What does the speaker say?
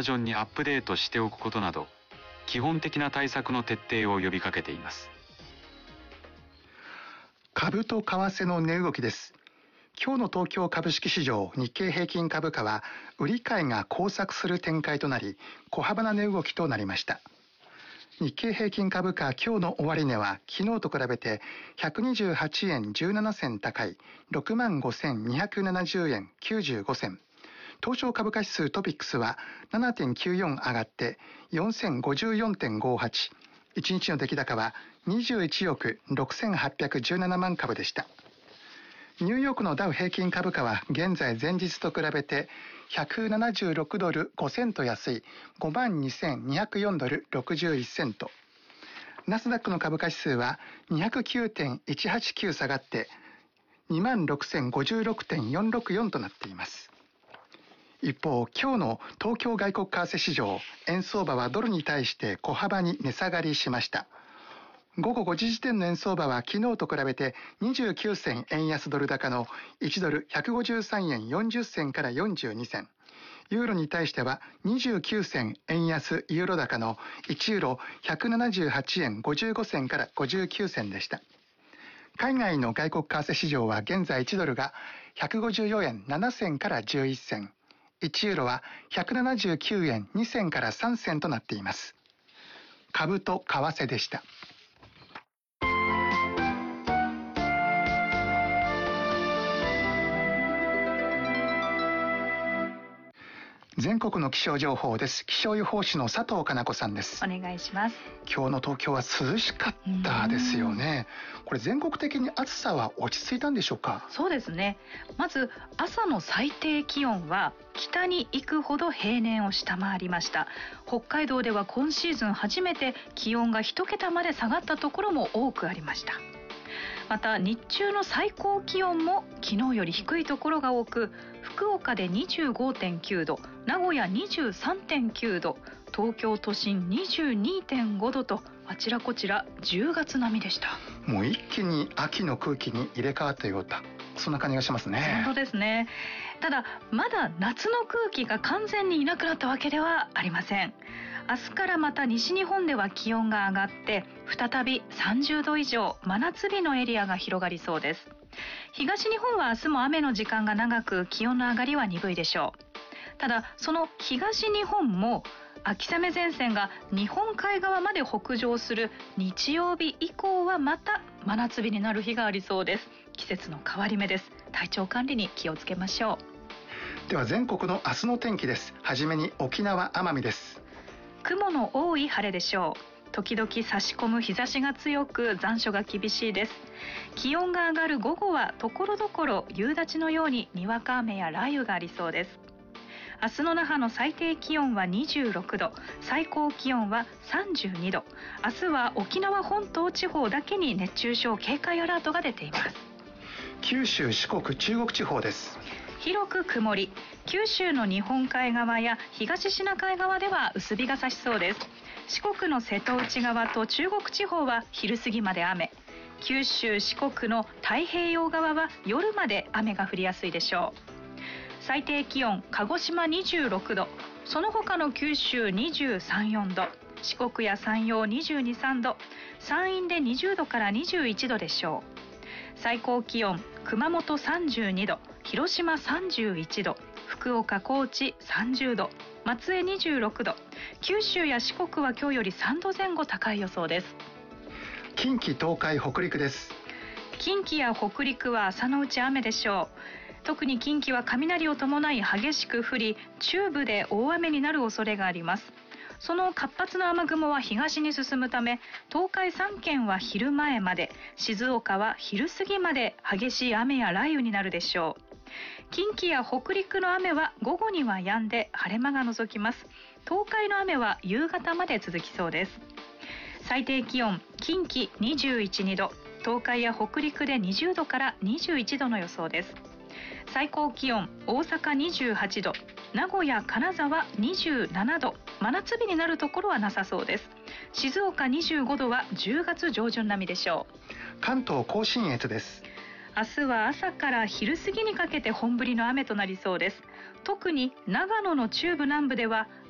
ージョンにアップデートしておくことなど、基本的な対策の徹底を呼びかけています。 株と為替の値動きです。今日の東京株式市場、日経平均株価は売り買いが交錯する展開となり、小幅な値動きとなりました。日経平均株価、今日の終値は昨日と比べて128円17銭高い 65,270 円95銭。東証株価指数トピックスは 7.94 上がって4054.58。1日の出来高は21億6817万株でした。ニューヨークのダウ平均株価は現在前日と比べて176ドル5セント安い 52,204 ドル61セント。ナスダックの株価指数は 209.189 下がって 26,056.464 となっています。一方、今日の東京外国為替市場、円相場はドルに対して小幅に値下がりしました。午後5時時点の円相場は昨日と比べて29銭円安ドル高の1ドル153円40銭から42銭。ユーロに対しては29銭円安ユーロ高の1ユーロ178円55銭から59銭でした。海外の外国為替市場は現在1ドルが154円7銭から11銭。1ユーロは179円2銭から3銭となっています。株と為替でした。全国の気象情報です。気象予報士の佐藤かな子さんです。 お願いします。 今日の東京は涼しかったですよね。これ全国的に暑さは落ち着いたんでしょうか？ そうですね。まず朝の最低気温は北に行くほど平年を下回りました。北海道では今シーズン初めて気温が1桁まで下がったところも多くありました。また日中の最高気温も昨日より低いところが多く、福岡で 25.9 度、名古屋 23.9 度、東京都心 22.5 度とあちらこちら10月並みでした。 もう一気に秋の空気に入れ替わったような、そんな感じがしますね。 本当ですね。ただまだ夏の空気が完全にいなくなったわけではありません。明日からまた西日本では気温が上がって再び30度以上真夏日のエリアが広がりそうです。東日本は明日も雨の時間が長く気温の上がりは鈍いでしょう。ただその東日本も秋雨前線が日本海側まで北上する日曜日以降はまた真夏日になる日がありそうです。季節の変わり目です。体調管理に気をつけましょう。では全国の明日の天気です。はじめに沖縄奄美です。 雲の多い晴れでしょう。時々差し込む日差しが強く残暑が厳しいです。気温が上がる午後はところどころ夕立のようににわか雨や雷雨がありそうです。明日の那覇の最低気温は26度、最高気温は32度。明日は沖縄本島地方だけに熱中症警戒アラートが出ています。 九州、四国、中国地方です。 広く曇り、九州の日本海側や東シナ海側では薄日が差しそうです。四国の瀬戸内側と中国地方は昼過ぎまで雨、九州四国の太平洋側は夜まで雨が降りやすいでしょう。最低気温鹿児島26度、その他の九州23、4度、四国や山陽22、3度、山陰で20度から21度でしょう。最高気温熊本32度、広島31度、福岡高知30度、松江26度。九州や四国は今日より3度前後高い予想です。 近畿、東海、北陸です。 近畿や北陸は朝のうち雨でしょう。特に近畿は雷を伴い激しく降り、中部で大雨になる恐れがあります。その活発な雨雲は東に進むため、東海3県は昼前まで、静岡は昼過ぎまで激しい雨や雷雨になるでしょう。近畿や北陸の雨は午後には止んで晴れ間が覗きます。東海の雨は夕方まで続きそうです。最低気温近畿21、2度、東海や北陸で20度から21度の予想です。最高気温大阪28度、名古屋金沢27度、真夏日になるところはなさそうです。静岡25度は10月上旬並みでしょう。 関東甲信越です。 明日は朝から昼過ぎにかけて本降りの雨となりそうです。特に長野の中部南部では